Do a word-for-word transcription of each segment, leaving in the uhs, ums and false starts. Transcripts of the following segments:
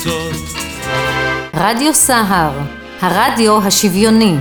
רדיו סהר, הרדיו השוויוני.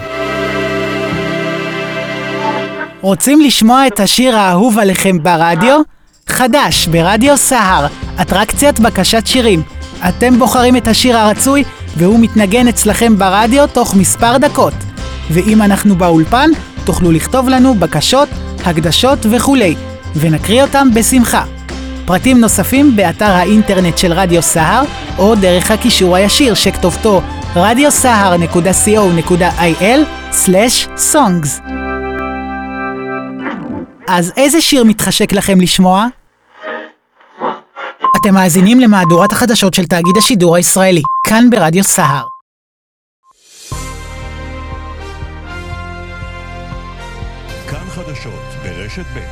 רוצים לשמוע את השיר האהוב עליכם ברדיו? חדש ברדיו סהר, אטרקציית בקשת שירים. אתם בוחרים את השיר הרצוי והוא מתנגן אצלכם ברדיו תוך מספר דקות. ואם אנחנו באולפן, תוכלו לכתוב לנו בקשות, הקדשות וכולי, ונקריא אותם בשמחה. פרטים נוספים באתר האינטרנט של רדיו סהר, או דרך הקישור הישיר שכתובתו רדיו סהר נקודה סי או נקודה איי אל סלש סונגס. אז איזה שיר מתחשק לכם לשמוע? אתם מאזינים למהדורת החדשות של תאגיד השידור הישראלי, כאן ברדיו סהר. כאן חדשות ברשת ב'.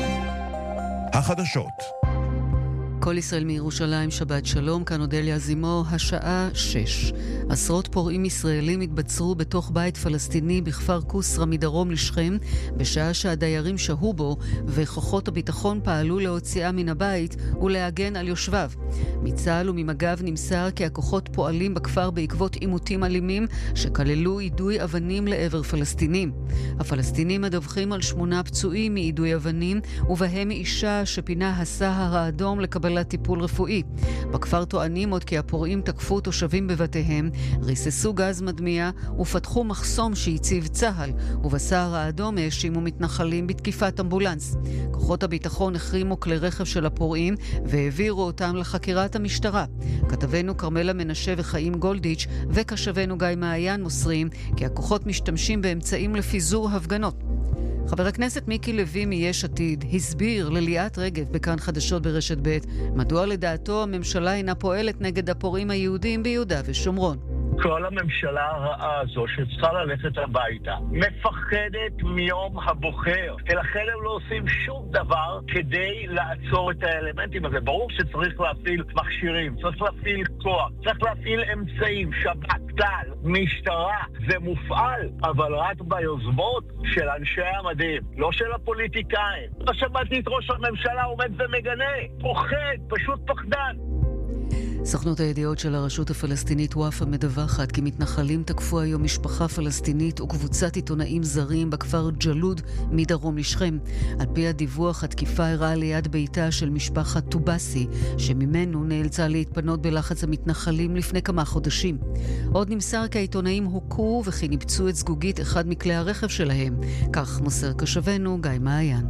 החדשות. כל ישראל מירושלים, שבת שלום, כאן אודליה זימו, השעה שש. עשרות פורעים ישראלים התבצרו בתוך בית פלסטיני בכפר קוסרה מדרום לשכם, בשעה שהדיירים שהו בו, וכוחות הביטחון פעלו להוציאה מן הבית ולהגן על יושביו. מצה"ל וממג"ב נמסר כי הכוחות פועלים בכפר בעקבות עימותים אלימים, שכללו יידוי אבנים לעבר פלסטינים. הפלסטינים מדווחים על שמונה פצועים מיידוי אבנים, ובהם אישה שפינה הסהר האדום לקבל טיפול רפואי. בכפר טוענים עוד כי הפורעים תקפו תושבים בבתיהם, ריססו גז מדמיע ופתחו מחסום שהציב צה"ל, ובסהר האדום האשימו מתנחלים בתקיפת אמבולנס. כוחות הביטחון החרימו כלי רכב של הפורעים והעבירו אותם לחקירת המשטרה. כתבנו קרמלה מנשה וחיים גולדיץ' וקשבנו גיא מעיין מוסרים כי הכוחות משתמשים באמצעים לפיזור הפגנות. חבר הכנסת מיקי לוי מיש עתיד הסביר לליאת רגב בכאן חדשות ברשת ב' מדוע לדעתו הממשלה אינה פועלת נגד הפורעים היהודים ביהודה ושומרון. כל הממשלה הרעה הזו שצריכה ללכת הביתה מפחדת מיום הבוחר, ולכן הם לא עושים שום דבר כדי לעצור את האלמנטים הזה. ברור שצריך להפעיל מכשירים, צריך להפעיל כוח, צריך להפעיל אמצעים, שב"כ, צה"ל, משטרה, זה מופעל, אבל רק ביוזמות של אנשי המדים, לא של הפוליטיקאים. לא שמעתי את ראש הממשלה עומד ומגנה, פוחד, פשוט פחדן. סוכנות הידיעות של הרשות הפלסטינית וואפה מדווחת כי מתנחלים תקפו היום משפחה פלסטינית וקבוצת עיתונאים זרים בכפר ג'לוד מדרום לשכם. על פי הדיווח, התקיפה אירעה ליד ביתה של משפחת טובסי, שממנו נאלצה להתפנות בלחץ המתנחלים לפני כמה חודשים. עוד נמסר כי העיתונאים הוכו וכי ניפצו את זגוגית אחד מכלי הרכב שלהם. כך מוסר קשבנו גיא מעיין.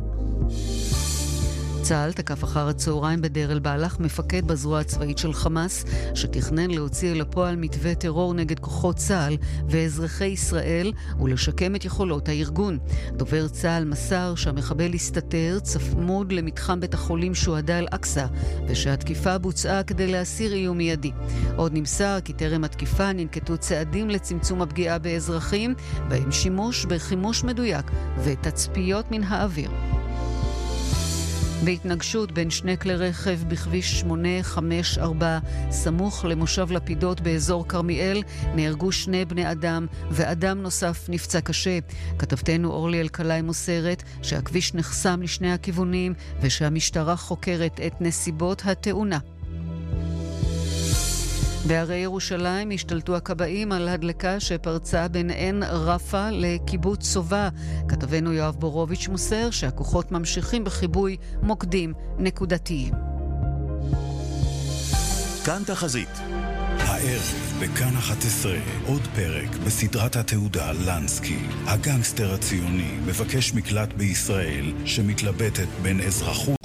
צה"ל תקף אחר הצהריים בדיר אל-בלח מפקד בזרוע הצבאית של חמאס, שתכנן להוציא אל הפועל מתווה טרור נגד כוחות צה"ל ואזרחי ישראל ולשקם את יכולות הארגון. דובר צה"ל מסר שהמחבל הסתתר צמוד למתחם בית החולים שוהדא אל-אקצא, ושהתקיפה בוצעה כדי להסיר איום מיידי. עוד נמסר כי טרם התקיפה ננקטו צעדים לצמצום הפגיעה באזרחים, בהם שימוש בחימוש מדויק ותצפיות מן האוויר. בהתנגשות בין שני כלי רכב בכביש שמונה חמש ארבע סמוך למושב לפידות באזור קרמיאל נהרגו שני בני אדם ואדם נוסף נפצע קשה. כתבתנו אורלי אלקלעי מוסרת שהכביש נחסם לשני הכיוונים ושהמשטרה חוקרת את נסיבות התאונה. בערי ירושלים השתלטו הכבאים על הדלקה שפרצה בין עין רפה לקיבוץ סובה. כתבנו יואב בורוביץ' מוסר שהכוחות ממשיכים בחיבוי מוקדים נקודתיים. כאן תחזית. הערב בכאן אחת עשרה עוד פרק בסדרת התעודה לנסקי. הגנגסטר הציוני מבקש מקלט בישראל שמתלבטת בין אזרחות